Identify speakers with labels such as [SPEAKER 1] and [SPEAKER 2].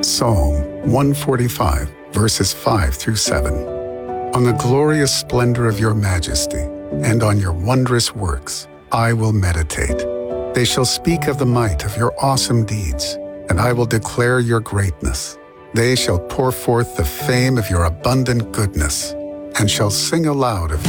[SPEAKER 1] Psalm 145, verses 5 through 7. On the glorious splendor of your majesty, and on your wondrous works, I will meditate. They shall speak of the might of your awesome deeds, and I will declare your greatness. They shall pour forth the fame of your abundant goodness, and shall sing aloud of